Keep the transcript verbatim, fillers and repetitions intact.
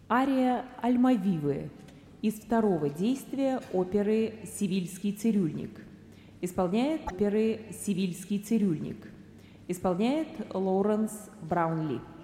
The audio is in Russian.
Ария Альмавивы из второго действия оперы «Севильский цирюльник». Исполняет оперы «Севильский цирюльник». Исполняет Лоуренс Браунли.